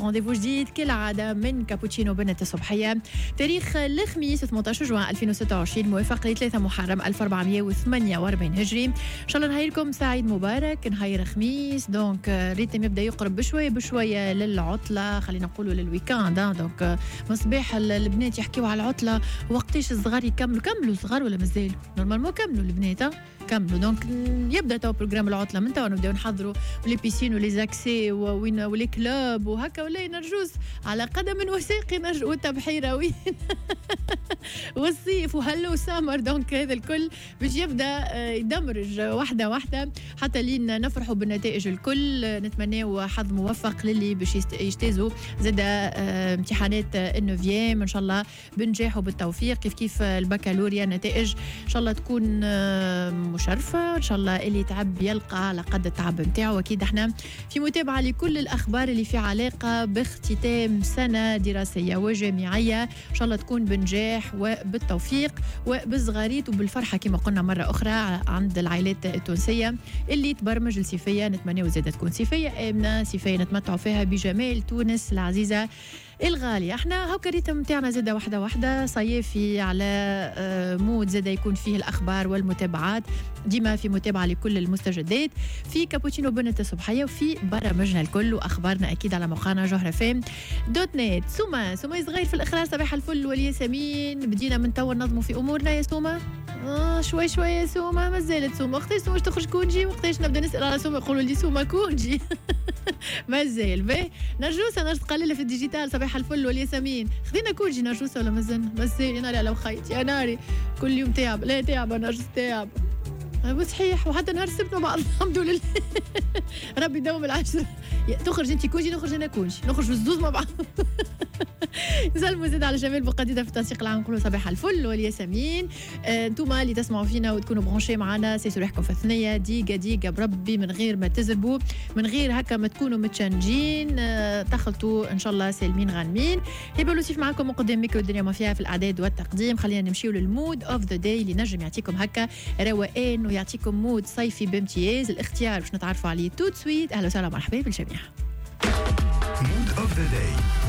رونديفو جديد كالعادة من كابوتشينو بنت الصبحية. تاريخ الخميس 18 جوان 2026 موافق ل 3 محرم 1448 هجري. إن شاء الله نهايركم سعيد مبارك، نهاير خميس دونك ريتم يبدأ يقرب بشوية بشوية للعطلة، خلينا نقولوا للويكاند. دونك مصباح البنات يحكيوا على العطلة، وقتاش الصغار يكملوا صغار ولا مازالوا نورمالمون كملوا البنات كملوا. دونك يبدا تو بروجرام العطله من تو نبداو نحضروا لي بيسين ولي زاكسي ولي كلوب وهكا، ولا نرجوز على قدم وساق نرجو التبحيره وين والصيف وهلو سامر. دونك هذا الكل باش يبدا يدمرج واحده واحده حتى لين نفرحوا بالنتائج الكل. نتمناو حظ موفق للي باش يجتازوا زاد امتحانات النوفيام ان شاء الله بنجاح وبالتوفيق. كيف البكالوريا النتائج ان شاء الله تكون مشرفة، إن شاء الله اللي يتعب يلقى على قد التعب متاعه. وأكيد احنا في متابعة لكل الأخبار اللي في علاقة باختتام سنة دراسية وجامعية، إن شاء الله تكون بنجاح وبالتوفيق وبالصغاريت وبالفرحة كما قلنا مرة أخرى عند العائلات التونسية اللي تبرمج الصيفية. نتمنى وزادة تكون صيفية آمنة، صيفية نتمتعوا فيها بجمال تونس العزيزة الغالية. احنا هاكا ريتم متاعنا زاده واحدة صيفي على مود زاده يكون فيه الأخبار والمتابعات، ديما في متابعة لكل المستجدات في كابوتشينو بنت الصبحية وفي برامجنا الكل وأخبارنا أكيد على موقعنا جوهرفم.net. سوما صغير في الإخراج، صباح الفل والياسمين. بدينا من توا ننظموا في أمورنا يا سوما. شوي يا سوما، ما زالت سوما. وقتاش سوما تخرج كونجي؟ وقتاش نبدا نسأل على سوما يقولوا لي سوما كونجي ما زال باهي. نرجوسة نرجس قليلة في الديجيتال، صباح الفل والياسمين. خذينا كونجي نرجوسة ولا مازلنا؟ بس يا ناري على وخيتي يا ناري، كل يوم تعب. لا تعب نرجس تعب صحيح، وحتى نهار السبت مع بعض الحمد لله ربي يدوم العشرة. تخرج انت كونجي نخرج انا كونجي، نخرج الزوز مع بعض نسلموا زاد على جميل بقديدة في التنسيق العام، نقولوا صباح الفل والياسمين. انتوما اللي تسمعوا فينا وتكونوا برونشي معنا سي ريحكم في الثنيه دقيقه بربي من غير ما تزربوا، من غير هكا ما تكونوا متشنجين، تخلطوا ان شاء الله سالمين غانمين. هبه لطيف معكم وقدام ميكرو الدنيا ما فيها في الاعداد والتقديم. خلينا نمشيو للمود اوف ذا داي اللي نجم يعطيكم هكا روقان ويعطيكم مود صيفي بامتياز. الاختيار باش نتعرفوا عليه توت سويت. اهلا وسهلا مرحبا بالجميع. مود اوف ذا داي